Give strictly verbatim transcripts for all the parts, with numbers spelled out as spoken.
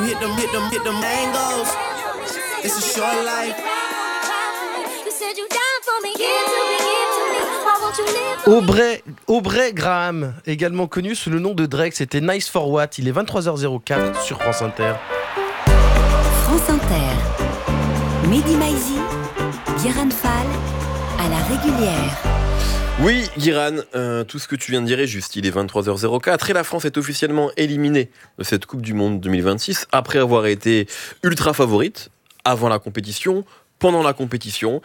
hit them, hit them, hit them angles. It's a short life. You said you down for me, give to me, give to me. Why won't you live for me? Aubrey, Aubrey Graham, également connu sous le nom de Drake, c'était Nice for What. Il est vingt-trois heures zéro quatre sur France Inter. France Inter. Mehdi Maizi, Guiran Fall, à la régulière. Oui, Guiran, euh, tout ce que tu viens de dire est juste. Il est vingt-trois heures zéro quatre et la France est officiellement éliminée de cette Coupe du Monde deux mille vingt-six après avoir été ultra favorite avant la compétition, pendant la compétition.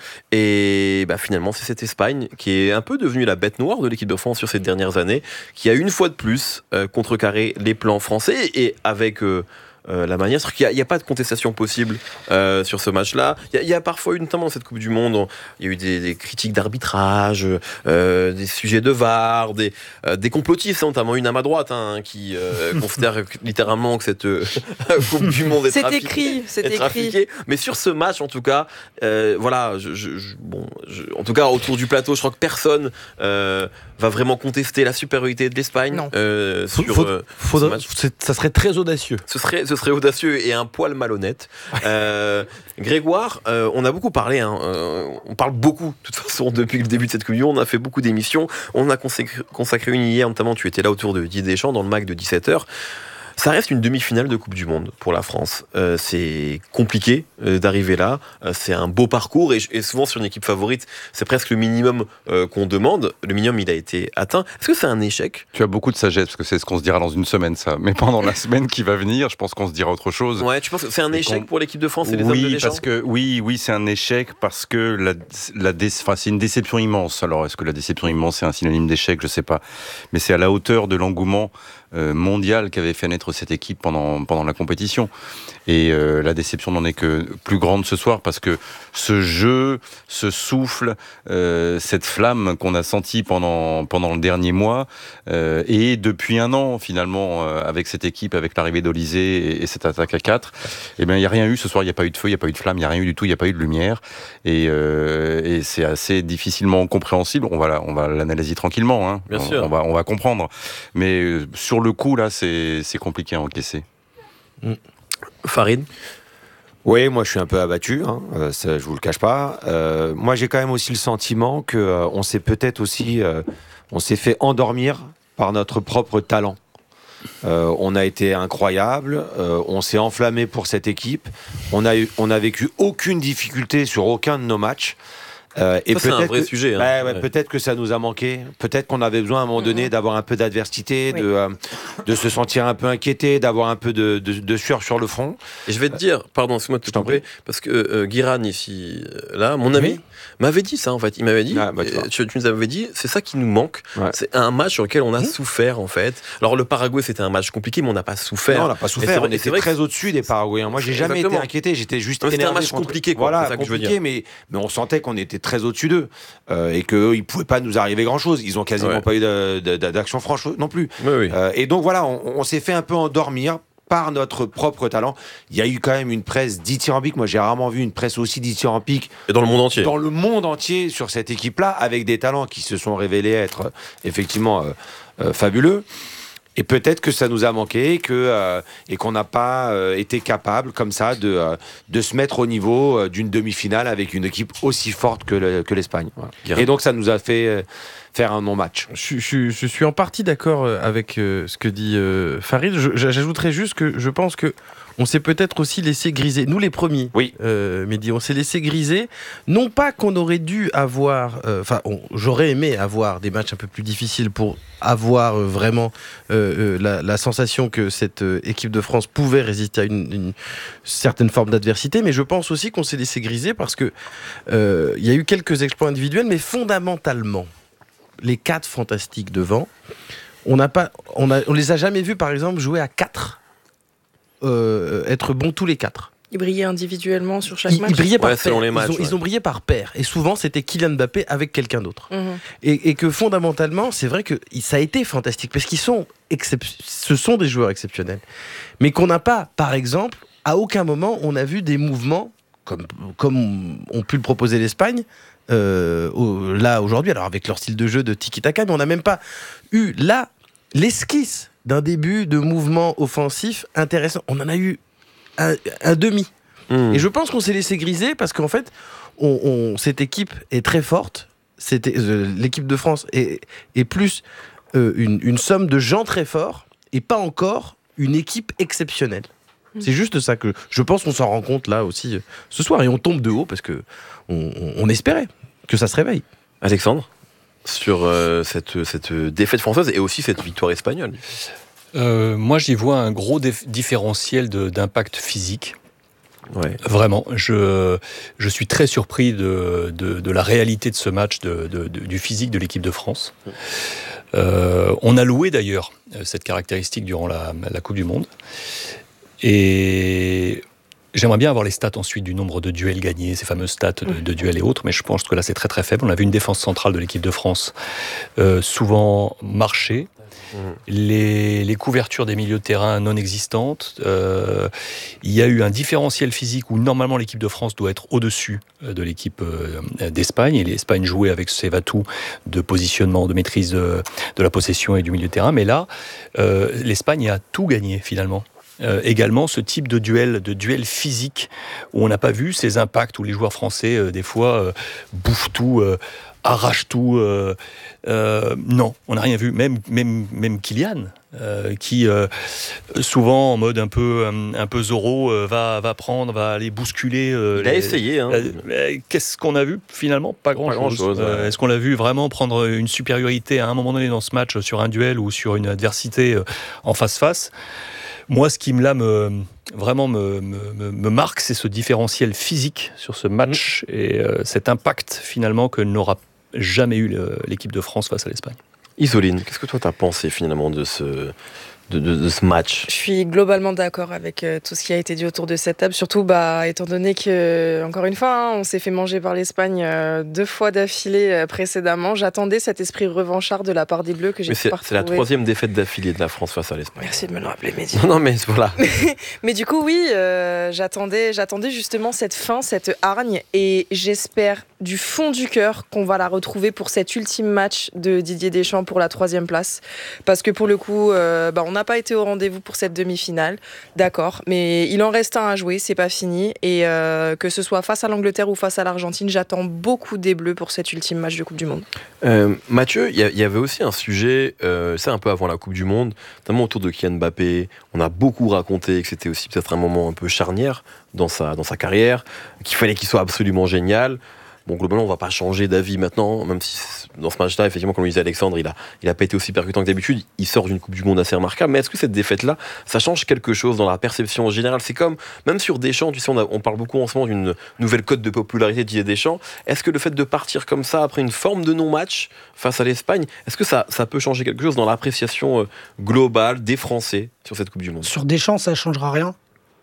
Et bah, finalement, c'est cette Espagne qui est un peu devenue la bête noire de l'équipe de France sur ces dernières années, qui a une fois de plus euh, contrecarré les plans français et avec... Euh, Euh, la manière, c'est qu'il n'y a, a pas de contestation possible euh, sur ce match-là. Il y, y a parfois eu, notamment dans cette Coupe du Monde, il y a eu des, des critiques d'arbitrage, euh, des sujets de V A R, des, euh, des complotistes, notamment une à ma droite, hein, qui euh, considère littéralement que cette euh, Coupe du Monde est, c'est trafi- écrit, c'est est trafiquée. Mais sur ce match, en tout cas, euh, voilà, je, je, je, bon, je, en tout cas autour du plateau, je crois que personne euh, va vraiment contester la supériorité de l'Espagne euh, sur faut, euh, faudrait, ce match. C'est, ça serait très audacieux. Ce serait Ce serait audacieux et un poil malhonnête. Euh, Grégoire, euh, on a beaucoup parlé, hein, euh, on parle beaucoup, de toute façon, depuis le début de cette Coupe du Monde, on a fait beaucoup d'émissions, on a consacré, consacré une hier, notamment tu étais là autour de Didier Deschamps, dans le mag de dix-sept heures. Ça reste une demi-finale de Coupe du Monde pour la France. Euh, c'est compliqué euh, d'arriver là. Euh, c'est un beau parcours et, et souvent sur une équipe favorite, c'est presque le minimum euh, qu'on demande. Le minimum, il a été atteint. Est-ce que c'est un échec ? Tu as beaucoup de sagesse parce que c'est ce qu'on se dira dans une semaine, ça. Mais pendant la semaine qui va venir, je pense qu'on se dira autre chose. Ouais, tu penses que c'est un échec pour l'équipe de France et les oui, hommes de Deschamps ? parce que oui, oui, c'est un échec parce que la, la dé... enfin, c'est une déception immense. Alors, est-ce que la déception immense c'est un synonyme d'échec ? Je sais pas. Mais c'est à la hauteur de l'engouement euh, mondial qu'avait fait naître cette équipe pendant pendant la compétition. Et euh, la déception n'en est que plus grande ce soir parce que ce jeu, ce souffle, euh, cette flamme qu'on a sentie pendant pendant le dernier mois euh, et depuis un an finalement euh, avec cette équipe, avec l'arrivée d'Olysée et, et cette attaque à quatre, eh bien il y a rien eu ce soir. Il y a pas eu de feu, il y a pas eu de flamme, il y a rien eu du tout. Il y a pas eu de lumière et, euh, et c'est assez difficilement compréhensible. On va on va l'analyser tranquillement. Hein. Bien on, sûr. on va on va comprendre. Mais euh, sur le coup là, c'est c'est compliqué à encaisser. Mmh. Farid ? Oui, moi je suis un peu abattu, hein, euh, ça, je vous le cache pas. Euh, moi j'ai quand même aussi le sentiment que euh, on s'est peut-être aussi, euh, on s'est fait endormir par notre propre talent. Euh, on a été incroyable, euh, on s'est enflammé pour cette équipe, on a eu, on a vécu aucune difficulté sur aucun de nos matchs. Euh, et ça, c'est un vrai que, sujet. Hein. Bah, ouais, ouais. Peut-être que ça nous a manqué. Peut-être qu'on avait besoin à un moment donné d'avoir un peu d'adversité, oui. de, euh, de se sentir un peu inquiété, d'avoir un peu de, de, de sueur sur le front. Et je vais te dire, pardon, excuse-moi de te couper, parce que euh, Guiran ici, là, mon ami, oui. m'avait dit ça en fait. Il m'avait dit, ah, bah, tu, tu nous avais dit, c'est ça qui nous manque. Ouais. C'est un match sur lequel on a mmh. souffert en fait. Alors le Paraguay c'était un match compliqué, mais on n'a pas souffert. Non, on n'a pas souffert. On était très au-dessus des Paraguayens. Moi, j'ai jamais Exactement. été inquiété. J'étais juste. C'était un match contre... compliqué, quoi. Voilà, c'est ça que compliqué, je veux dire. mais mais on sentait qu'on était très au-dessus d'eux. Euh, et qu'eux, ils pouvaient pas nous arriver grand-chose. Ils ont quasiment ouais. pas eu de, de, d'action franche non plus. Oui, oui. Euh, et donc voilà, on, on s'est fait un peu endormir par notre propre talent. Il y a eu quand même une presse dithyrambique. Moi, j'ai rarement vu une presse aussi dithyrambique. Et dans le monde entier. Dans le monde entier sur cette équipe-là, avec des talents qui se sont révélés être euh, effectivement euh, euh, fabuleux. Et peut-être que ça nous a manqué que, euh, et qu'on n'a pas euh, été capable, comme ça, de, euh, de se mettre au niveau euh, d'une demi-finale avec une équipe aussi forte que, le, que l'Espagne. Voilà. Et donc, ça nous a fait euh, faire un non-match. Je, je, je suis en partie d'accord avec euh, ce que dit euh, Farid. Je, j'ajouterais juste que je pense que on s'est peut-être aussi laissé griser, nous les premiers, oui. euh, Mehdi, on s'est laissé griser, non pas qu'on aurait dû avoir, enfin, euh, j'aurais aimé avoir des matchs un peu plus difficiles pour avoir euh, vraiment euh, euh, la, la sensation que cette euh, équipe de France pouvait résister à une, une certaine forme d'adversité, mais je pense aussi qu'on s'est laissé griser parce que euh, il y a eu quelques exploits individuels, mais fondamentalement, les quatre fantastiques devant, on n'a pas, on, a, on les a jamais vus, par exemple, jouer à quatre. Euh, être bons tous les quatre. Ils brillaient individuellement sur chaque ils, match. Ils brillaient par ouais, paire. Les matchs, ils, ont, ouais. ils ont brillé par paire. Et souvent, c'était Kylian Mbappé avec quelqu'un d'autre. Mmh. Et, et que fondamentalement, c'est vrai que ça a été fantastique parce qu'ils sont excep... ce sont des joueurs exceptionnels. Mais qu'on n'a pas, par exemple, à aucun moment, on a vu des mouvements comme, comme ont pu le proposer l'Espagne. Euh, au, là aujourd'hui, alors avec leur style de jeu de tiki-taka, mais on n'a même pas eu là l'esquisse d'un début de mouvement offensif intéressant. On en a eu un, un demi. Mmh. Et je pense qu'on s'est laissé griser parce qu'en fait, on, on- cette équipe est très forte. C'était, euh, l'équipe de France est, est plus euh, une, une somme de gens très forts et pas encore une équipe exceptionnelle. C'est juste ça que je pense qu'on s'en rend compte là aussi euh, ce soir. Et on tombe de haut parce que on, on- on espérait que ça se réveille. Alexandre, sur euh, cette, cette défaite française et aussi cette victoire espagnole. Euh, moi, j'y vois un gros déf- différentiel de- d'impact physique. Ouais. Vraiment, je, je suis très surpris de, de, de la réalité de ce match, de, de- de- du physique de l'équipe de France. Euh, on a loué d'ailleurs euh, cette caractéristique durant la, la Coupe du Monde. Et j'aimerais bien avoir les stats ensuite du nombre de duels gagnés, ces fameuses stats de, de duels et autres, mais je pense que là c'est très très faible. On a vu une défense centrale de l'équipe de France euh, souvent marcher. Les, les couvertures des milieux de terrain non existantes. Euh, il y a eu un différentiel physique où normalement l'équipe de France doit être au-dessus euh, de l'équipe euh, d'Espagne. Et l'Espagne jouait avec ses atouts de positionnement, de maîtrise de, de la possession et du milieu de terrain. Mais là, euh, l'Espagne a tout gagné finalement. Euh, également ce type de duel, de duel physique où on n'a pas vu ces impacts où les joueurs français euh, des fois euh, bouffent tout, euh, arrachent tout. Euh, euh, non, on n'a rien vu. Même même même Kylian, euh, qui euh, souvent en mode un peu un, un peu Zorro euh, va va prendre, va aller bousculer. Euh, Il a les- essayé. Hein. euh, Qu'est-ce qu'on a vu finalement? Pas grand Pas chose. grand-chose, ouais. Est-ce qu'on l'a vu vraiment prendre une supériorité à un moment donné dans ce match sur un duel ou sur une adversité euh, en face-face? Moi, ce qui me, là, me, vraiment me, me, me marque, c'est ce différentiel physique sur ce match et euh, cet impact finalement que n'aura jamais eu le- l'équipe de France face à l'Espagne. Isoline, qu'est-ce que toi t'as pensé finalement de ce, de, de- de ce match? Je suis globalement d'accord avec euh, tout ce qui a été dit autour de cette table, surtout bah, étant donné que, encore une fois, hein, on s'est fait manger par l'Espagne euh, deux fois d'affilée euh, précédemment. J'attendais cet esprit revanchard de la part des Bleus que j'ai Mais c'est pas c'est la retrouvé. troisième défaite d'affilée de la France face à l'Espagne. Merci de me le rappeler, Mehdi. Non, non, mais voilà. Mais du coup, oui, euh, j'attendais, j'attendais justement cette fin, cette hargne, et j'espère du fond du cœur qu'on va la retrouver pour cet ultime match de Didier Deschamps pour la troisième place. Parce que pour le coup, euh, bah, on n'a pas été au rendez-vous pour cette demi-finale, d'accord, mais il en reste un à jouer, c'est pas fini, et euh, que ce soit face à l'Angleterre ou face à l'Argentine, j'attends beaucoup des Bleus pour cet ultime match de Coupe du Monde. Euh, Mathieu, il y, a- il y avait aussi un sujet, euh, c'est un peu avant la Coupe du Monde, notamment autour de Kylian Mbappé. On a beaucoup raconté que c'était aussi peut-être un moment un peu charnière dans sa, dans sa carrière, qu'il fallait qu'il soit absolument génial. Bon, globalement, on va pas changer d'avis maintenant, même si dans ce match-là, effectivement, comme le disait Alexandre, il a, il a pas été aussi percutant que d'habitude. Il sort d'une Coupe du Monde assez remarquable. Mais est-ce que cette défaite-là, ça change quelque chose dans la perception générale? C'est comme, même sur Deschamps, tu sais, on, a- on parle beaucoup en ce moment d'une nouvelle cote de popularité de Didier Deschamps. Est-ce que le fait de partir comme ça, après une forme de non-match face à l'Espagne, est-ce que ça, ça peut changer quelque chose dans l'appréciation euh, globale des Français sur cette Coupe du Monde? Sur Deschamps, ça changera rien.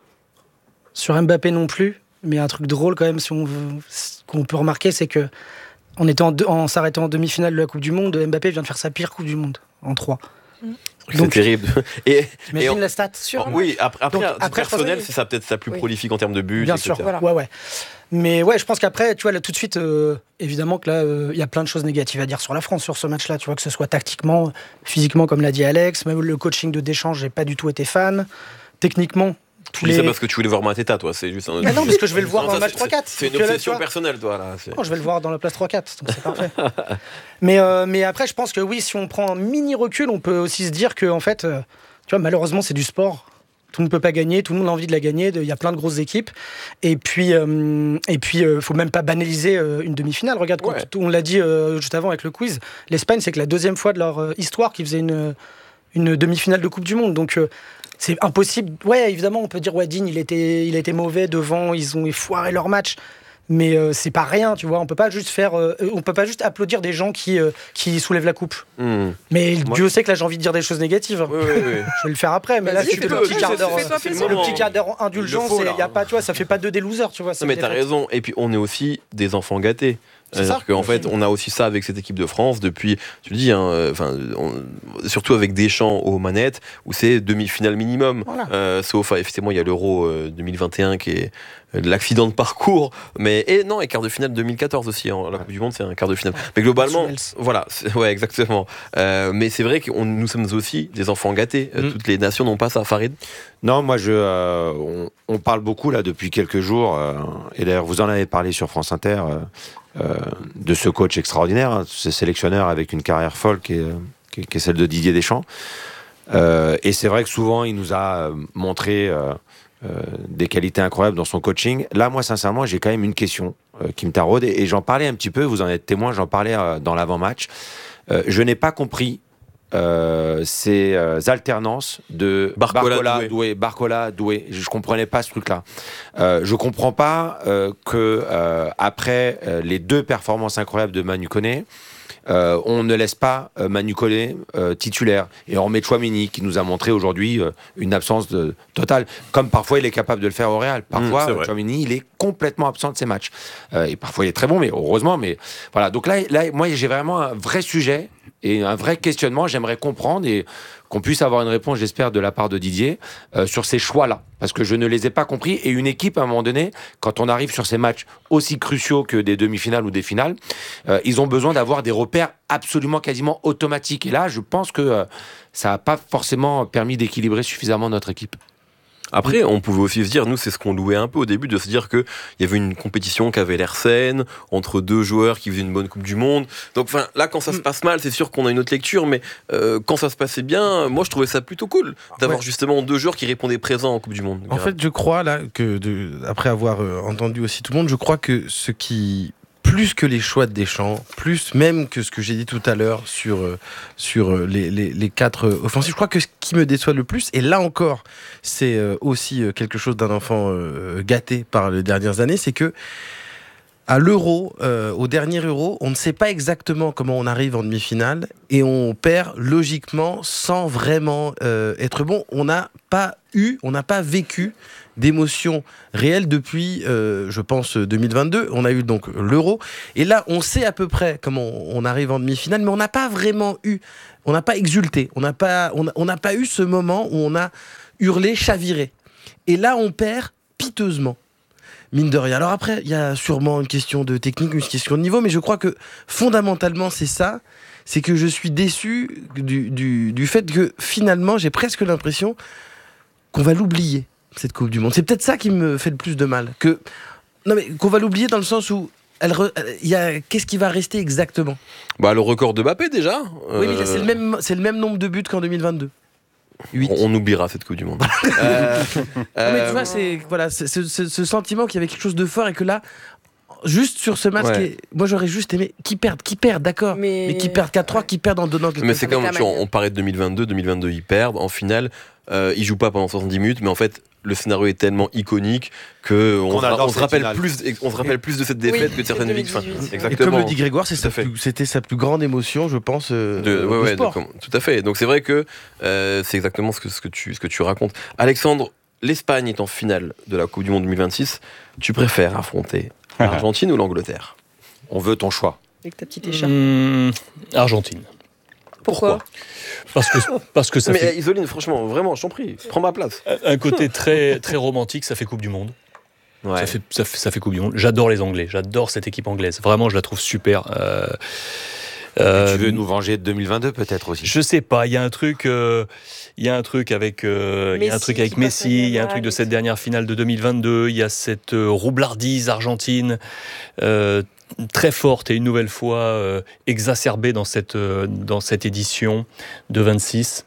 Sur Mbappé non plus. Mais un truc drôle quand même, si on veut, qu'on peut remarquer, c'est que en, étant en, deux- en s'arrêtant en demi-finale de la Coupe du Monde, Mbappé vient de faire sa pire Coupe du Monde en trois. C'est Donc, terrible. Et, T'imagines et on- la stat Oh, oui, après, après, Donc, à titre après, je pense personnel, que- c'est ça peut-être sa plus Oui. prolifique en termes de buts. Bien et cetera. sûr, Voilà. ouais, ouais. Mais ouais, je pense qu'après, tu vois, là, tout de suite, euh, évidemment que là, il y a plein de choses négatives à dire sur la France, sur ce match-là. Tu vois, que ce soit tactiquement, physiquement, comme l'a dit Alex, même le coaching de Deschamps, j'ai pas du tout été fan. Techniquement, tous Tu dis les... ça parce que tu voulais voir Mateta, toi. C'est juste un. Ah non, parce que je vais le voir Non, dans le ça, match c'est- trois quatre. C'est une Donc, là, tu obsession vois. personnelle, toi, là. c'est- Non, je vais le voir dans la place trois quatre, donc c'est parfait. mais, euh, mais après, je pense que oui, si on prend un mini recul, on peut aussi se dire que, en fait, euh, tu vois, malheureusement, c'est du sport. Tout le monde ne peut pas gagner, tout le monde a envie de la gagner. Il y a plein de grosses équipes. Et puis, euh, et puis, euh, faut même pas banaliser euh, une demi-finale. Regarde, quand Ouais. tout- on l'a dit euh, juste avant avec le quiz. L'Espagne, c'est que la deuxième fois de leur euh, histoire qu'ils faisaient une, une demi-finale de Coupe du Monde. Donc, euh, c'est impossible. Ouais, évidemment, on peut dire ouais, Digne, il était, il était mauvais devant. Ils ont foiré leur match. Mais euh, c'est pas rien, tu vois. On peut pas juste faire, euh, on peut pas juste applaudir des gens qui euh, qui soulèvent la coupe. Hmm. Mais Moi- Dieu sait que là j'ai envie de dire des choses négatives. Oui, oui, oui. Je vais le faire après, mais là Vas-y, c'est fais-le, le petit tu quart sais, d'heure. fais-toi c'est le plaisir. Le moment. petit quart d'heure indulgence, Il le faut, et là, y a hein. pas, tu vois, ça fait pas deux des losers, tu vois. Non, mais t'as raison. Et puis, on est aussi des enfants gâtés. C'est C'est-à-dire qu'en fait, on a aussi ça avec cette équipe de France depuis, tu le dis, hein, enfin, on, surtout avec Deschamps aux manettes, où c'est demi-finale minimum. Voilà. Euh, sauf, effectivement, il y a l'Euro euh, deux mille vingt et un qui est l'accident de parcours, mais et non, et quart de finale deux mille quatorze aussi. Hein, la Coupe du Monde, c'est un quart de finale. Mais globalement, voilà, ouais, exactement. Euh, mais c'est vrai que nous sommes aussi des enfants gâtés. Mm. Toutes les nations n'ont pas ça. Farid ? Non, moi, je, euh, on, on parle beaucoup là depuis quelques jours, euh, et d'ailleurs, vous en avez parlé sur France Inter. Euh, Euh, de ce coach extraordinaire, hein, ce sélectionneur avec une carrière folle qui est, qui est, qui est celle de Didier Deschamps. Euh, et c'est vrai que souvent, il nous a montré euh, euh, des qualités incroyables dans son coaching. Là, moi, sincèrement, j'ai quand même une question euh, qui me taraude, et, et j'en parlais un petit peu, vous en êtes témoin, j'en parlais euh, dans l'avant-match. Euh, je n'ai pas compris Euh, ces euh, alternances de Barcola, Barcola, Doué. Doué, Barcola, Doué. Je, je comprenais pas ce truc-là. Euh, je comprends pas euh, que euh, après euh, les deux performances incroyables de Manu Koné, euh, on ne laisse pas euh, Manu Koné euh, titulaire et on remet Tchouaméni qui nous a montré aujourd'hui euh, une absence de, totale, comme parfois il est capable de le faire au Real. Parfois, mmh, Tchouaméni, il est complètement absent de ses matchs. Euh, et parfois, il est très bon, mais heureusement. Mais voilà. Donc là, là, moi, j'ai vraiment un vrai sujet et un vrai questionnement. J'aimerais comprendre et qu'on puisse avoir une réponse, j'espère, de la part de Didier euh, sur ces choix-là, parce que je ne les ai pas compris. Et une équipe, à un moment donné, quand on arrive sur ces matchs aussi cruciaux que des demi-finales ou des finales, euh, ils ont besoin d'avoir des repères absolument quasiment automatiques. Et là, je pense que euh, ça n'a pas forcément permis d'équilibrer suffisamment notre équipe. Après, on pouvait aussi se dire, nous, c'est ce qu'on louait un peu au début, de se dire qu'il y avait une compétition qui avait l'air saine, entre deux joueurs qui faisaient une bonne Coupe du Monde. Donc, enfin, là, quand ça se passe mal, c'est sûr qu'on a une autre lecture, mais euh, quand ça se passait bien, moi, je trouvais ça plutôt cool d'avoir ouais. justement deux joueurs qui répondaient présents en Coupe du Monde. En fait, je crois, là, que de, après avoir euh, entendu aussi tout le monde, je crois que ce qui... plus que les choix de Deschamps, plus même que ce que j'ai dit tout à l'heure sur, euh, sur euh, les, les, les quatre euh, offensifs, je crois que ce qui me déçoit le plus, et là encore, c'est euh, aussi euh, quelque chose d'un enfant euh, gâté par les dernières années, c'est que à l'Euro, euh, au dernier Euro, on ne sait pas exactement comment on arrive en demi-finale et on perd logiquement sans vraiment euh, être bon. On n'a pas eu, on n'a pas vécu d'émotions réelles depuis, euh, je pense, deux mille vingt-deux. On a eu donc l'Euro. Et là, on sait à peu près comment on arrive en demi-finale, mais on n'a pas vraiment eu, on n'a pas exulté. On n'a pas, on, on n'a pas eu ce moment où on a hurlé, chaviré. Et là, on perd piteusement. Mine de rien. Alors après, il y a sûrement une question de technique, une question de niveau, mais je crois que fondamentalement, c'est ça. C'est que je suis déçu du, du, du fait que finalement, j'ai presque l'impression qu'on va l'oublier, cette Coupe du Monde. C'est peut-être ça qui me fait le plus de mal. Que, non mais qu'on va l'oublier dans le sens où elle re, y a, qu'est-ce qui va rester exactement ? Bah, le record de Mbappé déjà. Oui, mais là, c'est le même, c'est le même nombre de buts qu'en deux mille vingt-deux. huit. On, on oubliera cette Coupe du Monde. euh, euh... Mais tu vois, c'est voilà, c'est, c'est, c'est, ce sentiment qu'il y avait quelque chose de fort et que là, juste sur ce match, ouais. qui est... moi j'aurais juste aimé qu'ils perdent, qu'ils perdent, d'accord, mais, mais qu'ils perdent quatre trois, ouais. qu'ils perdent en donnant. Mais c'est comme tu, on, on parlait de deux mille vingt-deux, deux mille vingt-deux ils perdent en finale. Euh, ils jouent pas pendant soixante-dix minutes, mais en fait le scénario est tellement iconique que on, on, ra- on se rappelle finale. plus, on se rappelle plus de cette défaite oui, que de certaines victoires. Et comme le dit Grégoire, c'est sa plus, c'était sa plus grande émotion, je pense, euh, de, ouais, au ouais, sport. De, tout à fait. Donc c'est vrai que euh, c'est exactement ce que, ce que tu, ce que tu racontes. Alexandre, l'Espagne est en finale de la Coupe du Monde deux mille vingt-six. Tu préfères affronter l'Argentine ou l'Angleterre ? On veut ton choix. Avec ta petite écharpe. Mmh, Argentine. Pourquoi ? Parce que, parce que ça mais fait... Isoline, franchement, vraiment, je t'en prie, prends ma place. Un côté très, très romantique, ça fait Coupe du Monde. Ouais. Ça, fait, ça, fait, ça fait Coupe du Monde. J'adore les Anglais, j'adore cette équipe anglaise. Vraiment, je la trouve super. Euh, euh, tu veux nous venger de deux mille vingt-deux peut-être aussi ? Je sais pas, il y a un truc, euh, il y a un truc avec, euh, il y a un truc avec Messi, il y a un truc de cette dernière finale de deux mille vingt-deux, il y a cette euh, roublardise argentine. Euh, très forte et une nouvelle fois euh, exacerbée dans cette, euh, dans cette édition de vingt-six.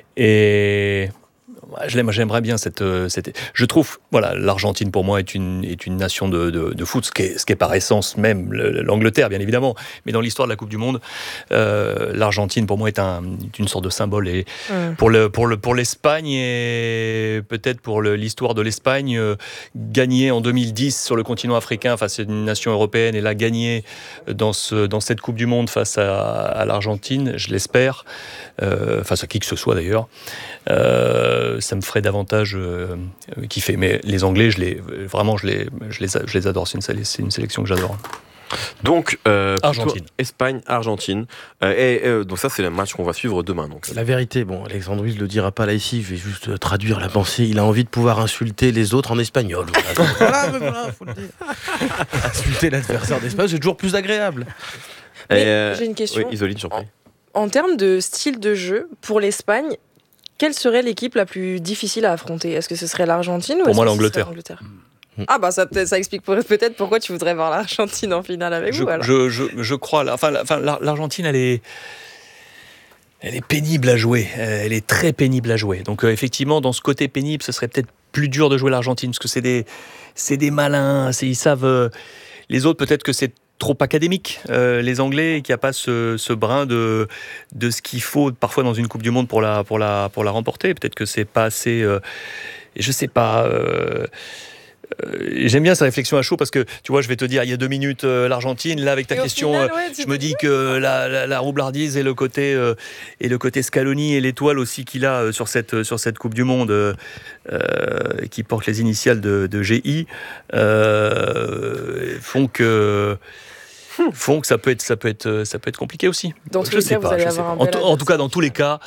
Et je l'aime, j'aimerais bien cette, cette... Je trouve, voilà, l'Argentine pour moi est une, est une nation de, de, de foot, ce qui, est, ce qui est par essence même l'Angleterre, bien évidemment. Mais dans l'histoire de la Coupe du Monde, euh, l'Argentine pour moi est, un, est une sorte de symbole. Et mmh. pour, le, pour, le, pour l'Espagne et peut-être pour le, l'histoire de l'Espagne, euh, gagner en deux mille dix sur le continent africain face à une nation européenne et là gagner dans, ce, dans cette Coupe du Monde face à, à l'Argentine, je l'espère, euh, face à qui que ce soit d'ailleurs, euh, ça me ferait davantage euh, kiffer. Mais les Anglais, je les, vraiment, je les, je les, je les adore. C'est une, c'est une sélection que j'adore. Donc, euh, Argentine. Espagne, Argentine. Euh, et euh, donc ça, c'est le match qu'on va suivre demain. Donc. La vérité, bon, Alexandre Ruiz le dira pas là ici, je vais juste euh, traduire la pensée. Il a envie de pouvoir insulter les autres en espagnol. Voilà, voilà, mais voilà, faut le dire. Insulter l'adversaire d'Espagne, c'est toujours plus agréable. Mais euh, j'ai une question. Oui, Isoline, j'en prie. En termes de style de jeu, pour l'Espagne, quelle serait l'équipe la plus difficile à affronter? Est-ce que ce serait l'Argentine ou Pour est-ce moi, que ce serait l'Angleterre. l'Angleterre Ah bah ça, peut- ça explique pour- peut-être pourquoi tu voudrais voir l'Argentine en finale avec Je, vous alors. je, je, je crois. la- Enfin, la- enfin, la- l'Argentine, elle est, elle est pénible à jouer. Elle est très pénible à jouer. Donc euh, effectivement, dans ce côté pénible, ce serait peut-être plus dur de jouer l'Argentine parce que c'est des, c'est des malins. C'est, ils savent. euh, les autres, peut-être que c'est trop académique. Euh, les Anglais, qu'il n'y a pas ce, ce brin de, de ce qu'il faut parfois dans une Coupe du Monde pour la, pour la, pour la remporter. Peut-être que c'est pas assez. Euh, et je sais pas. Euh, Euh, j'aime bien sa réflexion à chaud parce que tu vois, je vais te dire il y a deux minutes euh, l'Argentine, là avec ta Et au question, final, euh, ouais, tu je me te dis dis- que la, la, la roublardise et le côté euh, et le côté Scaloni et l'étoile aussi qu'il a euh, sur cette sur cette Coupe du Monde euh, euh, qui porte les initiales de, de G I euh, font que font que ça peut être ça peut être ça peut être compliqué aussi. Dans je tous les sais cas, vous pas, allez je sais avoir pas. un En, bel t- en tout cas, adversaire. dans tous les cas,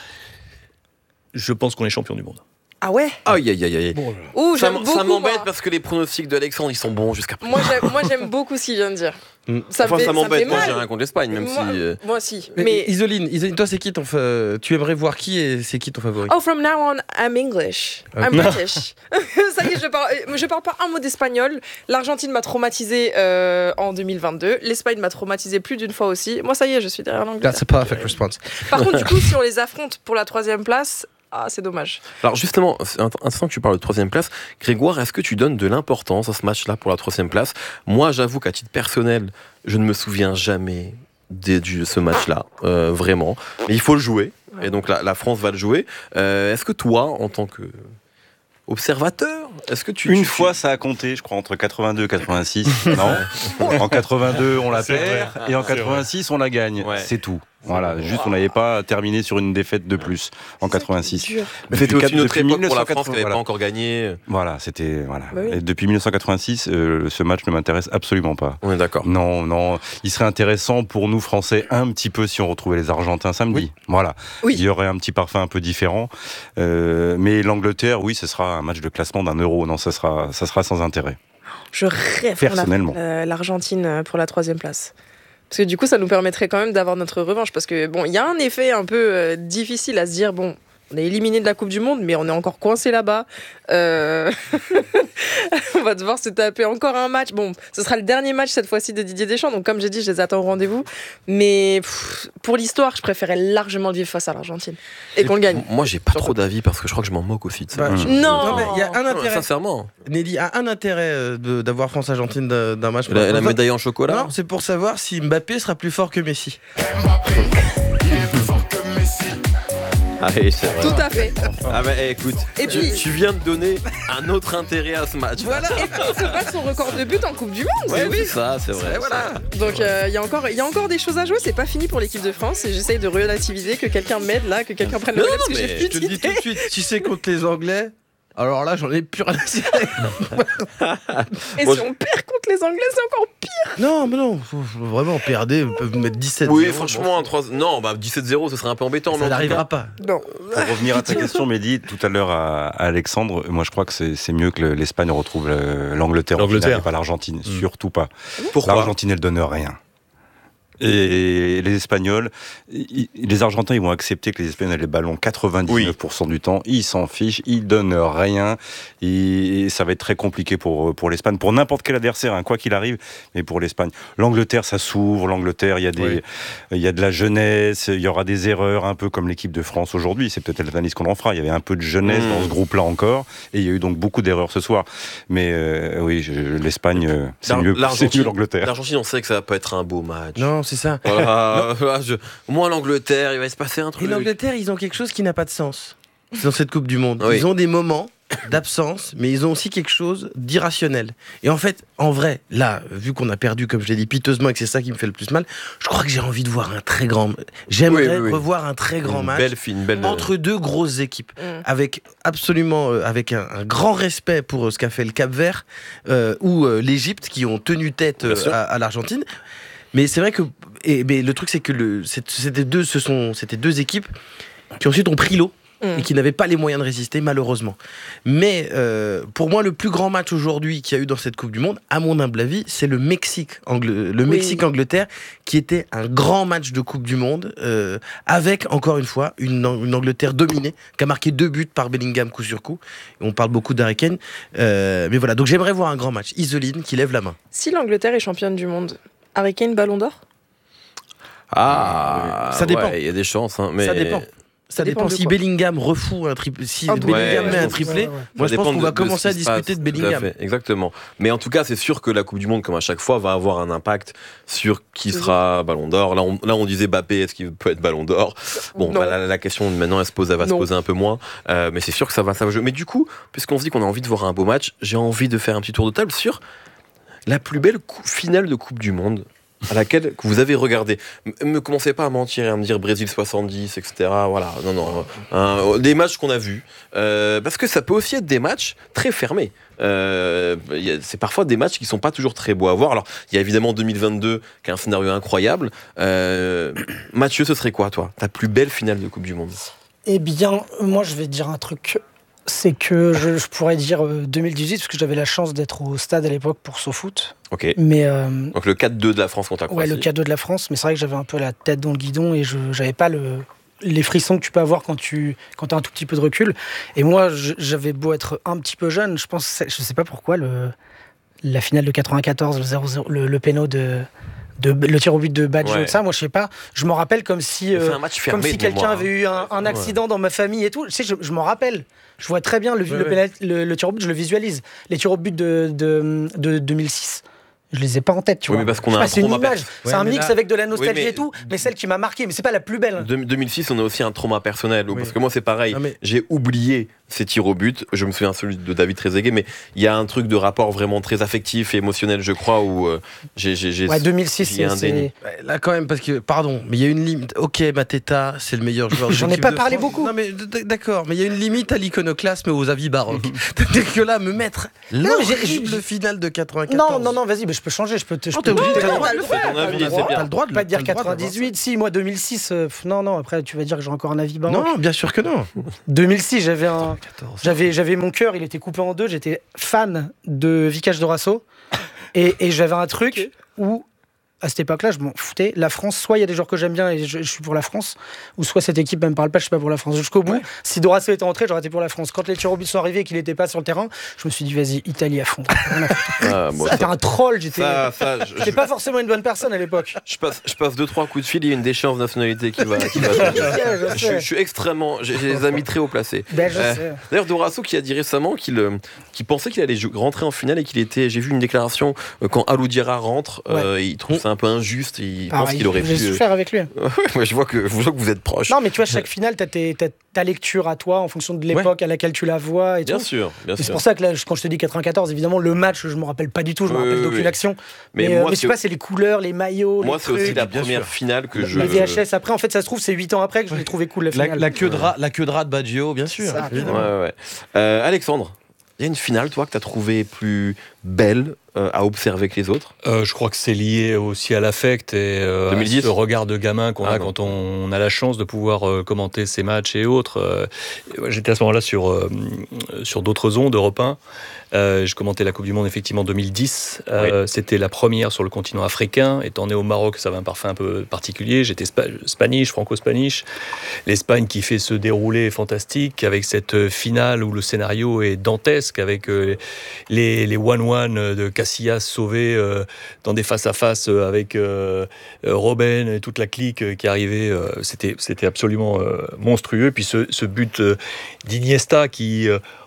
je pense qu'on est champion du monde. Ah ouais. Aïe, aïe, aïe, aïe. Ouh, Ça, j'aime m- beaucoup. ça m'embête moi. parce que les pronostics d'Alexandre, ils sont bons jusqu'à présent. Moi, j'aime, moi, j'aime beaucoup ce qu'il vient de dire. Mm. Ça, Enfin, me fait, ça me fait m'embête. Moi, mal. j'ai rien contre l'Espagne, même moi, si. euh, moi aussi. Mais, Mais Isoline, Isoline, toi, c'est qui ton fa- tu aimerais voir qui et c'est qui ton favori? oh, from now on, I'm English. I'm Ok. British. Ça y est, je parle, je parle pas un mot d'espagnol. L'Argentine m'a traumatisé euh, en deux mille vingt-deux. L'Espagne m'a traumatisé plus d'une fois aussi. Moi, ça y est, je suis derrière l'Angleterre. That's a perfect response. Par contre, du coup, si on les affronte pour la troisième place, ah, c'est dommage. Alors justement, c'est int- intéressant que tu parles de troisième place. Grégoire, est-ce que tu donnes de l'importance à ce match-là pour la troisième place? Moi, j'avoue qu'à titre personnel, je ne me souviens jamais de, de ce match-là, euh, vraiment. Mais il faut le jouer, et donc la, la France va le jouer. Euh, est-ce que toi, en tant que observateur, est-ce que tu... Une tu- fois, ça a compté, je crois, entre quatre-vingt-deux et quatre-vingt-six. Non. En quatre-vingt-deux, on la C'est perd. vrai. Et en C'est quatre-vingt-six, on la gagne. Ouais. C'est tout. Voilà. Juste, on n'avait pas terminé sur une défaite de plus en quatre-vingt-six. Dur. Mais c'était aussi Depuis une autre depuis époque pour la France qui n'avait voilà. pas encore gagné. Voilà, c'était. Voilà. Bah oui. Et depuis mille neuf cent quatre-vingt-six, euh, ce match ne m'intéresse absolument pas. On est d'accord. Non, non. Il serait intéressant pour nous, Français, un petit peu si on retrouvait les Argentins samedi. Voilà. Oui. Il y aurait un petit parfum un peu différent. Euh, mais l'Angleterre, oui, ce sera un match de classement d'un euro. Non, ça sera, ça sera sans intérêt. Je rêve pour la- Personnellement. euh, l'Argentine pour la troisième place. Parce que du coup, ça nous permettrait quand même d'avoir notre revanche. Parce que bon, il y a un effet un peu euh, difficile à se dire, bon, on est éliminé de la Coupe du Monde, mais on est encore coincé là-bas. Euh, on va devoir se taper encore un match. Bon, ce sera le dernier match cette fois-ci de Didier Deschamps. Donc comme j'ai dit, je les attends au rendez-vous. Mais pff, pour l'histoire, je préférais largement le vivre face à l'Argentine. Et qu'on le gagne. Moi, j'ai pas trop d'avis parce que je crois que je m'en moque aussi de ça. Bah, Je- Non. Non, mais il y a un Non, intérêt. sincèrement. Nelly a un intérêt euh, de- d'avoir France-Argentine d'un d'un match. Et la, et la médaille en chocolat. Non, c'est pour savoir si Mbappé sera plus fort que Messi. Ah, oui, c'est vrai. Tout à fait. Ah bah eh, écoute, Et tu, puis- tu viens de donner un autre intérêt à ce match. Voilà. Et puis, il se bat son record de but en Coupe du Monde. Ouais, c'est- oui, ça, c'est vrai. Et voilà. Donc il y a encore il y a encore des choses à jouer, c'est pas fini pour l'équipe de France et j'essaye de relativiser, que quelqu'un m'aide là, que quelqu'un prenne le Non, relais non, parce que mais j'ai Je plus te le dis tout d'idées. de suite, si c'est contre les Anglais, alors là, j'en ai plus rien à cirer. Et Moi, si on perd contre les Anglais, c'est encore pire. Non, mais non, faut, faut vraiment perdre, ils peuvent mettre dix-sept. Oui, zéro, franchement, un trois... non, bah dix-sept zéro, ce serait un peu embêtant. mais ça en tout n'arrivera cas- pas. Non. Pour revenir à ta question, Mehdi, tout à l'heure à, à Alexandre, moi je crois que c'est c'est mieux que le- l'Espagne retrouve le- l'Angleterre, en L'Angleterre. finale, et pas l'Argentine, Mm. surtout pas. Pourquoi L'Argentine, elle donne rien. Et les Espagnols, i- les Argentins, ils vont accepter que les Espagnols aient les ballons quatre-vingt-dix-neuf pour cent du temps. Ils s'en fichent, ils donnent rien. Et ça va être très compliqué pour, pour l'Espagne, pour n'importe quel adversaire, hein, quoi qu'il arrive, mais pour l'Espagne. L'Angleterre, ça s'ouvre. L'Angleterre, il y a des, Oui. il y a de la jeunesse, il y aura des erreurs, un peu comme l'équipe de France aujourd'hui. C'est peut-être l'analyse qu'on en fera. Il y avait un peu de jeunesse Mmh. dans ce groupe-là encore. Et il y a eu donc beaucoup d'erreurs ce soir. Mais euh, oui, je- l'Espagne, euh, c'est L'Ar- mieux, c'est l'Argentine- mieux l'Angleterre. L'Argentine, on sait que ça va pas être un beau match. Non, c'est ça. Voilà, voilà, je- Moi, l'Angleterre, il va se passer un Et truc. l'Angleterre, ils ont quelque chose qui n'a pas de sens dans cette Coupe du Monde. Oui. Ils ont des moments d'absence, mais ils ont aussi quelque chose d'irrationnel. Et en fait, en vrai, là, vu qu'on a perdu, comme je l'ai dit, piteusement, et que c'est ça qui me fait le plus mal, je crois que j'ai envie de voir un très grand... J'aimerais Oui, oui, oui. revoir un très grand Une match belle fille, une belle- entre deux grosses équipes, Mm. avec absolument, euh, avec un, un grand respect pour euh, ce qu'a fait le Cap-Vert euh, ou euh, l'Égypte, qui ont tenu tête euh, Bien sûr. à, à l'Argentine. Mais c'est vrai que, et, mais le truc, c'est que le, c'est- c'était deux, ce sont, c'était deux équipes qui ensuite ont pris l'eau. Mm. Et qui n'avaient pas les moyens de résister, malheureusement. Mais euh, pour moi, le plus grand match aujourd'hui qu'il y a eu dans cette Coupe du Monde, à mon humble avis, c'est le Mexique, Angle- le Oui. Mexique-Angleterre, qui était un grand match de Coupe du Monde, euh, avec, encore une fois, une, Ang- une Angleterre dominée, qui a marqué deux buts par Bellingham coup sur coup. Et on parle beaucoup d'Harry Kane. Euh, mais voilà, donc j'aimerais voir un grand match. Isoline qui lève la main. Si l'Angleterre est championne du monde, Harry Kane, Ballon d'Or? Ah, Ça dépend. ouais, il y a des chances. Hein, mais... Ça dépend. Ça dépend dépend. de Si quoi. Bellingham refoue un triplé, si Ah, Bellingham ouais, met je un pense- triplé, ouais, ouais. moi Ça je pense dépend qu'on va de- de commencer ce à qui se discuter passe, de Bellingham. tout à fait, exactement. Mais en tout cas, c'est sûr que la Coupe du Monde, comme à chaque fois, va avoir un impact sur qui sera Ballon d'Or. Là, on, là, on disait Mbappé, est-ce qu'il peut être Ballon d'Or? Bon, Non. bah, la, la question maintenant, elle, se pose, elle va Non. se poser un peu moins. Euh, mais c'est sûr que ça va, ça va jouer. Mais du coup, puisqu'on se dit qu'on a envie de voir un beau match, j'ai envie de faire un petit tour de table sur la plus belle cou- finale de Coupe du Monde à laquelle que vous avez regardé. M- Me commencez pas à mentir et à me dire Brésil soixante-dix, et cetera. Voilà, non, non. Hein, des matchs qu'on a vus. Euh, parce que ça peut aussi être des matchs très fermés. Euh, y a- c'est parfois des matchs qui sont pas toujours très beaux à voir. Alors, il y a évidemment deux mille vingt-deux qui a un scénario incroyable. Euh, Mathieu, ce serait quoi, toi, ta plus belle finale de Coupe du Monde? Eh bien, moi, je vais te dire un truc. C'est que je, je pourrais dire euh, deux mille dix-huit, parce que j'avais la chance d'être au stade à l'époque pour SoFoot. Ok. Mais euh, Donc le quatre deux de la France contre la ouais, Croatie. le cadeau de la France. Mais c'est vrai que j'avais un peu la tête dans le guidon et je j'avais pas le, les frissons que tu peux avoir quand tu quand as un tout petit peu de recul. Et moi, je- j'avais beau être un petit peu jeune, je pense, je sais pas pourquoi, le, la finale de quatre-vingt-quatorze, le zéro zéro, le, le péno de, de le tir au but de Baggio, Ouais. tout ça, moi je sais pas, je m'en rappelle comme si Mais c'est euh, un match comme fermé si de quelqu'un mémoire, avait eu un, un accident dans ma famille et tout. Tu sais, je, je m'en rappelle. Je vois très bien le, Ouais, le, ouais. pénalty- le, le tir au but, je le visualise. Les tirs au but de, de, de deux mille six. Je les ai pas en tête, tu Oui, vois. mais parce qu'on Je a sais un pas, c'est une trauma image, per- c'est Ouais, un mais mix là- avec de la nostalgie Oui, mais- et tout, mais celle qui m'a marqué, mais c'est pas la plus belle. De- deux mille six, on a aussi un trauma personnel. Oui. Parce que moi, c'est pareil. Non, mais- J'ai oublié ces tirs au but. Je me souviens celui de David Trezeguet, mais il y a un truc de rapport vraiment très affectif et émotionnel, je crois, où euh, j'ai. j'ai- j'ai- Ouais, deux mille six, il y a c'est- un déni. c'est. Ouais, Là quand même parce que pardon mais il y a une limite. Ok, Mateta c'est le meilleur joueur de J'en ai l'équipe pas de parlé France. beaucoup. Non mais d- d- d'accord, mais il y a une limite à l'iconoclasme et aux avis baroques. C'est-à-dire que là me mettre mais j'ai- l'horrible j'ai- finale de quatre-vingt-quatorze. Non, non, non, vas-y, mais je peux changer, je peux te. je Non, peux- t'es obligé, t'as t'as le le droit droit de de le le faire. Ton avis, T'as le c'est droit. bien. T'as le droit de Pas te dire t'as le droit d'avoir quatre-vingt-dix-huit, si, moi deux mille six, euh, pff, non, non, après tu vas dire que j'ai encore un avis ça. baroque. Non, bien sûr que non. deux mille six, j'avais un. quatre-vingt-quatorze. J'avais, j'avais mon cœur, il était coupé en deux. J'étais fan de Vicage Dorasso. Et, et j'avais un truc où, à cette époque-là, je m'en foutais. La France, soit il y a des joueurs que j'aime bien et je, je suis pour la France, ou soit cette équipe ne me parle pas, je suis pas pour la France. Jusqu'au bout, si Dorasso était rentré, j'aurais été pour la France. Quand les tirs au but sont arrivés et qu'il n'était pas sur le terrain, je me suis dit, vas-y, Italie à fond. Rien à foutre. Ah, bon, J'étais ça- un troll, j'étais. ça, ça, je, J'étais pas forcément une bonne personne à l'époque. je passe, je passe deux trois coups de fil, il y a une déchéance de nationalité qui va. Qui va tomber. je je, sais. je suis extrêmement. J'ai j'ai des amis très haut placés. Ben, je Euh, sais. D'ailleurs, Dorasso qui a dit récemment qu'il euh, qu'il pensait qu'il allait jou- rentrer en finale et qu'il était. J'ai vu une déclaration euh, quand Alou Diarra rentre, euh, il trouve ça un peu injuste. Il pense Pareil, qu'il aurait j'ai pu. souffert avec lui. Ouais, je vois que je vois que vous êtes proches. Non, mais tu vois, chaque finale, t'as tes- t'as ta lecture à toi en fonction de l'époque à laquelle tu la vois et Bien tout. sûr, bien Et c'est sûr. pour ça que là, quand je te dis quatre-vingt-quatorze, évidemment, le match, je me rappelle pas du tout, je me Oui, rappelle oui, d'aucune oui. action. Mais Mais, euh, moi, mais je sais c'est- pas, c'est les couleurs, les maillots, Moi, les c'est aussi trucs, la bien première sûr. finale que je. la V H S. Après, en fait, ça se trouve, c'est huit ans après que je l'ai trouvé cool, la La, finale. la queue de rat, la queue de rat de Baggio, bien sûr. Ça, Ouais, évidemment. ouais. Euh, Alexandre, il y a une finale, toi, que tu as trouvée plus belle euh, à observer que les autres. Euh, je crois que c'est lié aussi à l'affect et euh, deux mille dix. à ce regard de gamin qu'on Ah a non. quand on, on a la chance de pouvoir euh, commenter ces matchs et autres. Euh, J'étais à ce moment-là sur, euh, sur d'autres ondes, Europe un. Euh, je commentais la Coupe du Monde effectivement en deux mille dix. Euh, C'était la première sur le continent africain. Étant né au Maroc, ça avait un parfum un peu particulier. J'étais spa spanish, franco-spanish. L'Espagne qui fait ce déroulé fantastique avec cette finale où le scénario est dantesque avec euh, les les one-one de Casillas sauvés euh, dans des face-à-face euh, avec euh, euh, Robben et toute la clique euh, qui arrivait. Euh, C'était c'était absolument euh, monstrueux. Puis ce, ce but euh, d'Iniesta qui... euh,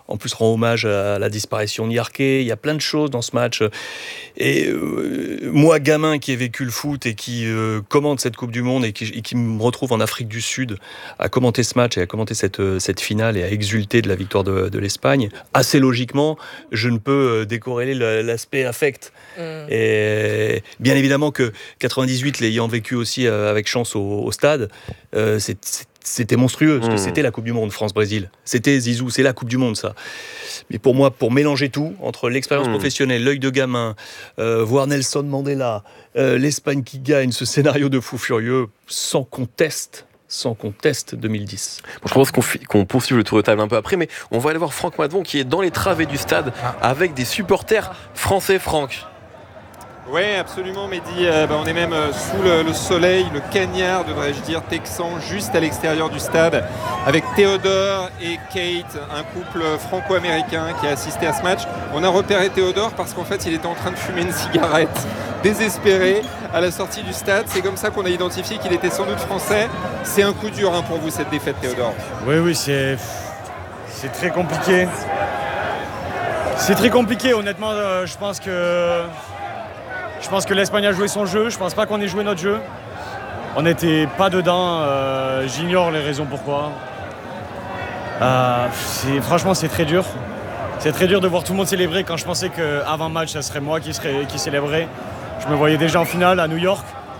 en plus rend hommage à la disparition de Yarké. Il y a plein de choses dans ce match. Et euh, moi, gamin qui ai vécu le foot et qui euh, commente cette Coupe du Monde et qui, et qui me retrouve en Afrique du Sud à commenter ce match et à commenter cette, cette finale et à exulter de la victoire de, de l'Espagne, assez logiquement, je ne peux décorréler l'aspect affect. Mmh. Et bien évidemment que quatre-vingt-dix-huit, l'ayant vécu aussi avec chance au, au stade, euh, c'est, c'est c'était monstrueux, parce que mmh. c'était la Coupe du Monde, France-Brésil. C'était Zizou, c'est la Coupe du Monde, ça. Mais pour moi, pour mélanger tout, entre l'expérience mmh. professionnelle, l'œil de gamin, euh, voir Nelson Mandela, euh, l'Espagne qui gagne, ce scénario de fou furieux, sans conteste, sans conteste deux mille dix. Bon, je propose qu'on, fi- qu'on poursuive le tour de table un peu après, mais on va aller voir Franck Madvon qui est dans les travées du stade avec des supporters français. Franck. Oui, absolument, Mehdi. Euh, bah, on est même euh, sous le, le soleil, le cagnard, devrais-je dire, texan, juste à l'extérieur du stade, avec Théodore et Kate, un couple franco-américain qui a assisté à ce match. On a repéré Théodore parce qu'en fait, il était en train de fumer une cigarette, désespéré, à la sortie du stade. C'est comme ça qu'on a identifié qu'il était sans doute français. C'est un coup dur hein, pour vous, cette défaite, Théodore. Oui, oui, c'est, c'est très compliqué. C'est très compliqué, honnêtement, euh, je pense que... Je pense que l'Espagne a joué son jeu, je pense pas qu'on ait joué notre jeu. On n'était pas dedans, euh, j'ignore les raisons pourquoi. Euh, c'est, franchement, c'est très dur. C'est très dur de voir tout le monde célébrer quand je pensais qu'avant match, ça serait moi qui, serait, qui célébrais. Je me voyais déjà en finale à New York.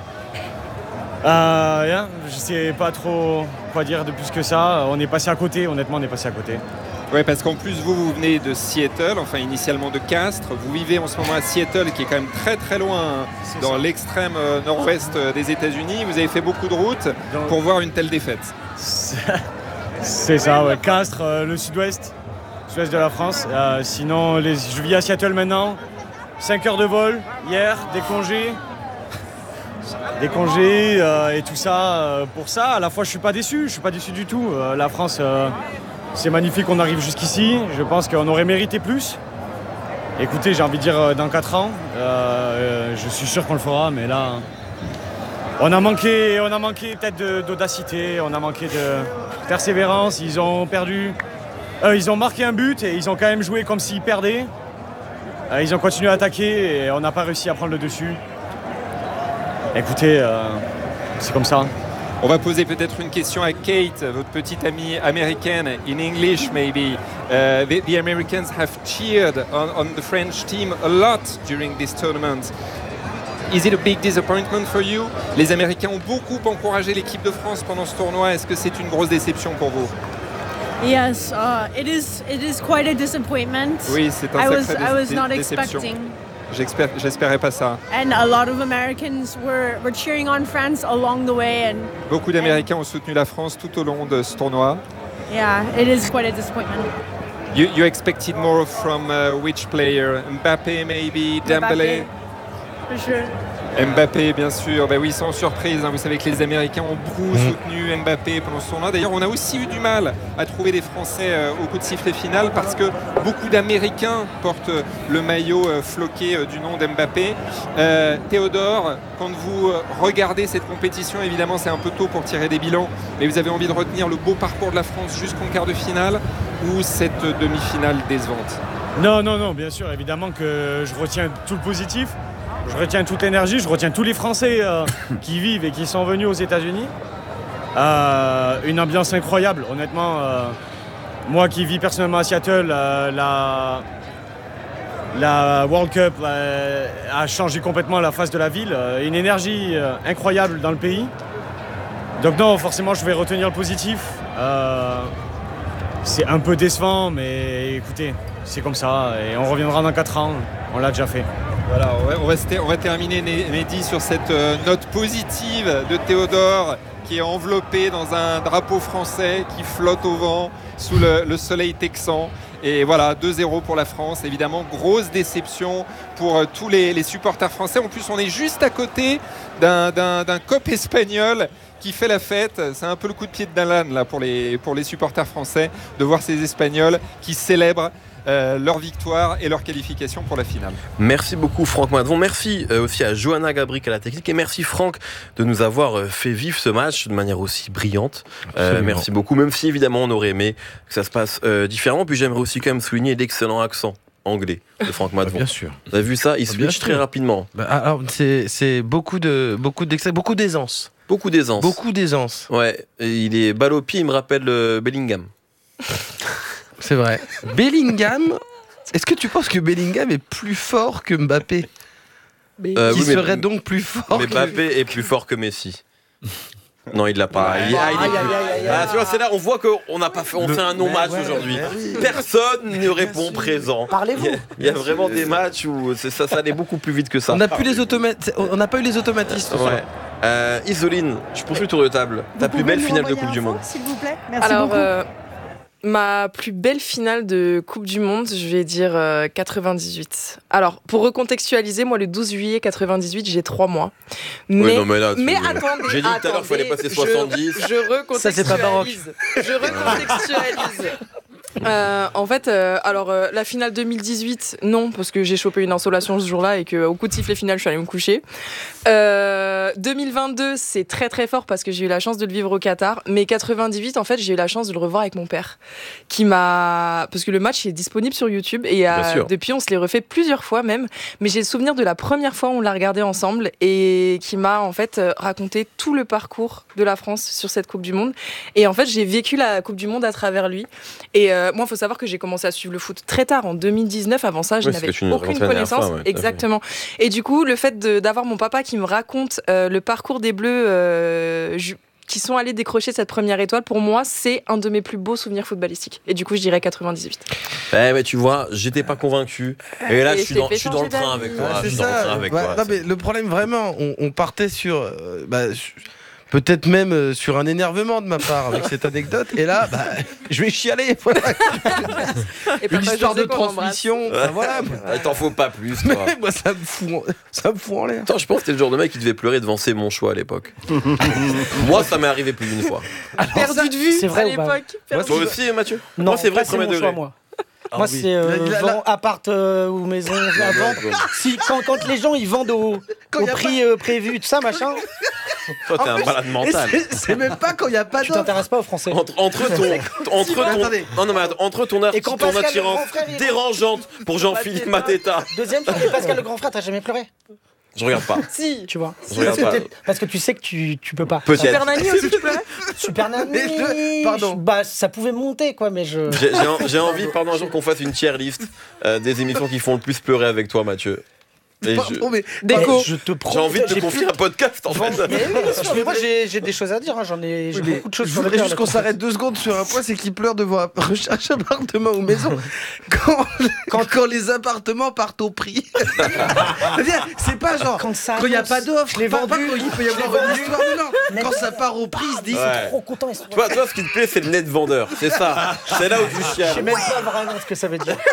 Euh, yeah, je sais pas trop quoi dire de plus que ça. On est passé à côté, honnêtement, on est passé à côté. Oui, parce qu'en plus, vous, vous venez de Seattle, enfin initialement de Castres. Vous vivez en ce moment à Seattle, qui est quand même très très loin, hein, dans ça. l'extrême euh, nord-ouest euh, des États-Unis. Vous avez fait beaucoup de routes Donc, pour voir une telle défaite. C'est, c'est ça, ouais. Castres, euh, le sud-ouest, sud-ouest de la France. Euh, sinon, les, je vis à Seattle maintenant. cinq heures de vol, hier, des congés. Des congés euh, et tout ça. Euh, pour ça, à la fois, je suis pas déçu. Je suis pas déçu du tout. Euh, la France... Euh, C'est magnifique qu'on arrive jusqu'ici. Je pense qu'on aurait mérité plus. Écoutez, j'ai envie de dire dans quatre ans. Euh, je suis sûr qu'on le fera, mais là, on a manqué, on a manqué peut-être de, d'audacité, on a manqué de persévérance. Ils ont perdu. Euh, ils ont marqué un but et ils ont quand même joué comme s'ils perdaient. Euh, ils ont continué à attaquer et on n'a pas réussi à prendre le dessus. Écoutez, euh, c'est comme ça. On va poser peut-être une question à Kate, votre petite amie américaine, in English maybe. Uh, the, the Americans have cheered on, on the French team a lot during this tournament. Is it a big disappointment for you? Les Américains ont beaucoup encouragé l'équipe de France pendant ce tournoi. Est-ce que c'est une grosse déception pour vous? Yes, uh, it is. It is quite a disappointment. Oui, c'est un I sacré was, dé- I was dé- not déception. expecting. J'espère, j'espérais pas ça. And a lot of Americans were, were cheering on France along the way. And Beaucoup d'Américains ont soutenu la France tout au long de ce tournoi. yeah, it is quite a disappointment. You, you expected more from uh, which player? Mbappé maybe, Dembélé? For sure. Mbappé, bien sûr. Ben oui, sans surprise. Hein. Vous savez que les Américains ont beaucoup mmh. soutenu Mbappé pendant ce tournoi. D'ailleurs, on a aussi eu du mal à trouver des Français euh, au coup de sifflet final parce que beaucoup d'Américains portent le maillot euh, floqué euh, du nom d'Mbappé. Euh, Théodore, quand vous regardez cette compétition, évidemment, c'est un peu tôt pour tirer des bilans, mais vous avez envie de retenir le beau parcours de la France jusqu'en quart de finale ou cette demi-finale décevante? Non, non, non, bien sûr, évidemment que je retiens tout le positif. Je retiens toute l'énergie, je retiens tous les Français euh, qui vivent et qui sont venus aux États-Unis. Euh, une ambiance incroyable, honnêtement. Euh, moi qui vis personnellement à Seattle, euh, la, la World Cup euh, a changé complètement la face de la ville. Euh, une énergie euh, incroyable dans le pays. Donc non, forcément, je vais retenir le positif. Euh, c'est un peu décevant, mais écoutez, c'est comme ça. Et on reviendra dans quatre ans, on l'a déjà fait. Voilà, on va, on, va, on va terminer, Mehdi, sur cette euh, note positive de Théodore qui est enveloppé dans un drapeau français qui flotte au vent sous le, le soleil texan. Et voilà, deux zéro pour la France. Évidemment, grosse déception pour euh, tous les, les supporters français. En plus, on est juste à côté d'un, d'un, d'un cop espagnol qui fait la fête. C'est un peu le coup de pied de Dalan là, pour, les, pour les supporters français de voir ces Espagnols qui célèbrent euh, leur victoire et leur qualification pour la finale. Merci beaucoup Franck Madvon, merci euh, aussi à Johanna Gabric à la technique et merci Franck de nous avoir euh, fait vivre ce match de manière aussi brillante. Euh, merci beaucoup, même si évidemment on aurait aimé que ça se passe euh, différemment. Puis j'aimerais aussi quand même souligner l'excellent accent anglais de Franck Madvon. Bien sûr. Vous avez vu ça? Il Bien switch sûr. très rapidement. Bah, alors, c'est, c'est beaucoup de beaucoup d'excès, beaucoup d'aisance. Beaucoup d'aisance. Beaucoup d'aisance. Ouais, et il est balle au pied, il me rappelle euh, Bellingham. C'est vrai. Bellingham, est-ce que tu penses que Bellingham est plus fort que Mbappé Euh, Qui oui, mais- serait donc plus fort Mais que... Mbappé est plus fort que Messi. Non, il l'a pas. Il, ah, il est Aïe, plus- aïe, aïe, aïe, Ah, aïe. tu vois, c'est là, on voit qu'on n'a pas fait, on fait un non-match ouais, aujourd'hui. ouais, oui. Personne ne répond présent. Parlez-vous. Il y a, il y a vraiment des matchs où c'est ça, ça allait beaucoup plus vite que ça. On n'a plus les automates, on n'a pas eu les automatismes. Ouais. Euh, Isoline, je poursuis le tour de table. Ta plus belle finale de Coupe du Monde. S'il vous plaît. Merci Alors, beaucoup. euh, ma plus belle finale de Coupe du Monde, je vais dire euh, quatre-vingt-dix-huit. Alors, pour recontextualiser, moi, le douze juillet quatre-vingt-dix-huit, j'ai trois mois. Mais, Ouais, non, mais là, tu- mais attendez, j'ai dit tout à l'heure qu'il fallait attendez, passer je- soixante-dix. Je, recontextualise. Ça, c'est pas baroque. Je recontextualise. Euh, en fait, euh, alors euh, la finale deux mille dix-huit, non, parce que j'ai chopé une insolation ce jour-là et qu'au coup de sifflet final, je suis allée me coucher. Euh, deux mille vingt-deux, c'est très très fort parce que j'ai eu la chance de le vivre au Qatar. Mais quatre-vingt-dix-huit, en fait, j'ai eu la chance de le revoir avec mon père, qui m'a, parce que le match est disponible sur YouTube et euh, Bien sûr. depuis, on se l'est refait plusieurs fois même. Mais j'ai le souvenir de la première fois où on l'a regardé ensemble et qui m'a en fait euh, raconté tout le parcours de la France sur cette Coupe du Monde. Et en fait, j'ai vécu la Coupe du Monde à travers lui. Et euh, moi, il faut savoir que j'ai commencé à suivre le foot très tard, en deux mille dix-neuf. Avant ça, je Oui, c'est ce n'avais que tu nous aucune racontais la dernière connaissance. fois, ouais, tout à fait. Exactement. Et du coup, le fait de- d'avoir mon papa qui me raconte euh, le parcours des Bleus euh, ju- qui sont allés décrocher cette première étoile, pour moi, c'est un de mes plus beaux souvenirs footballistiques. Et du coup, je dirais quatre-vingt-dix-huit. Eh, mais tu vois, j'étais pas convaincu. Et là, Et je suis je t'ai dans, fait je suis dans le changer train d'avis. avec toi. Ouais, je c'est suis dans le ça. train avec Ouais, toi. non, mais le problème vraiment, on, on partait sur, euh, bah, je- peut-être même euh, sur un énervement de ma part avec cette anecdote. Et là, bah, je vais chialer. Voilà. Et Une papa histoire de José qu'on embrasse. transmission. Enfin, voilà. Ah, t'en faut pas plus, Mais toi. moi, ça me fout, en- ça me fout en l'air. Attends, je pense que t'es le genre de mec qui devait pleurer devant C'est mon choix à l'époque. Moi, ça m'est arrivé plus d'une fois. Perdu de vue c'est vrai à ou pas l'époque. Perdu Toi de vue. aussi, Mathieu Non, Moi, c'est vrai, pas premier mon degré. choix, moi. Ah Moi, oui. c'est euh, La- la- vend, appart euh, ou maison à vendre. Si, quand, quand les gens ils vendent au, Quand au y a prix euh, prévu, tout ça, machin, Toi, t'es un malade Et mental. c'est- C'est même pas quand il n'y a pas tu d'offre. t'intéresses pas aux Français. Entre, entre ton, entre ton, attendez. non, non, mais attends, entre ton, Et quand ton Pascal, le attirance grand frère, il- dérangeante pour Jean-Philippe Mateta, Deuxième chose, et Pascal le grand frère, t'as jamais pleuré, je regarde pas. Si. tu vois. Je regarde parce, que pas. t'es- parce que tu sais que tu, tu peux pas. Peut-être. Super Nani aussi, tu pleurais Super Nani, Mais je- pardon. je- Bah, ça pouvait monter, quoi, mais je. J'ai j'ai en- j'ai envie, pardon, un jour qu'on fasse une tier list euh, des émissions qui font le plus pleurer avec toi, Mathieu. Et je- Pardon, mais- Déco. Je te J'ai promets. envie de te j'ai confier plus- un podcast en fait. Mais oui, bien sûr, mais moi j'ai j'ai des choses à dire, hein, j'en ai, j'ai Oui, mais beaucoup de choses je sur le voudrais cœur, juste là, qu'on comme s'arrête deux secondes sur un point, c'est qu'il pleure devant un recherche appartement ou maison quand, quand, quand les appartements partent au prix. C'est-à-dire, c'est pas genre Quand ça quand il n'y a annonce, pas d'offre, je l'ai pas- pas vendu, quand il peut y je avoir l'ai une vendu. histoire, non, non. Mais Quand non. ça part au prix, ils se disent Ouais. Trop content, ils sont. Toi, toi, ce qui te plaît, c'est le net vendeur. C'est ça. C'est là où tu Je sais chiales. même pas vraiment ce que ça veut dire.